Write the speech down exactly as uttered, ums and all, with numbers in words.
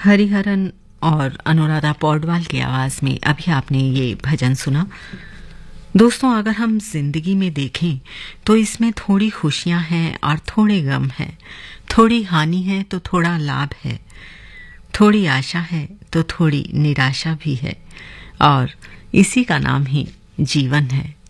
हरिहरन और अनुराधा पौडवाल की आवाज में अभी आपने ये भजन सुना। दोस्तों, अगर हम जिंदगी में देखें तो इसमें थोड़ी खुशियां हैं और थोड़े गम हैं, थोड़ी हानि है तो थोड़ा लाभ है, थोड़ी आशा है तो थोड़ी निराशा भी है, और इसी का नाम ही जीवन है।